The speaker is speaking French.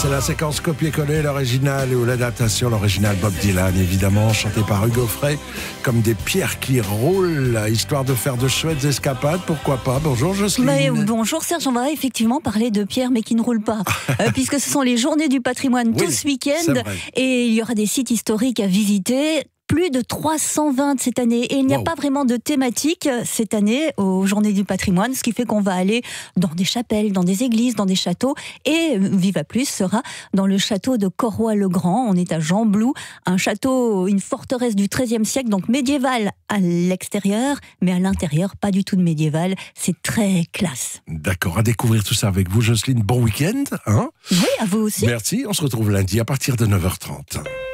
C'est la séquence copier-coller, l'original ou l'adaptation, l'original Bob Dylan, évidemment, chanté par Hugo Frey, comme des pierres qui roulent, histoire de faire de chouettes escapades, pourquoi pas. Bonjour Jocelyne. Bonjour Serge, on va effectivement parler de pierres mais qui ne roulent pas, puisque ce sont les journées du patrimoine tout ce week-end, et il y aura des sites historiques à visiter. Plus de 320 cette année. Et il n'y a pas vraiment de thématique cette année aux Journées du patrimoine, ce qui fait qu'on va aller dans des chapelles, dans des églises, dans des châteaux. Et Viva Plus sera dans le château de Corroy-le-Grand. On est à Gembloux, un château, une forteresse du XIIIe siècle, donc médiéval à l'extérieur, mais à l'intérieur, pas du tout de médiéval. C'est très classe. D'accord, à découvrir tout ça avec vous, Jocelyne. Bon week-end, hein ? Oui, à vous aussi. Merci, on se retrouve lundi à partir de 9h30.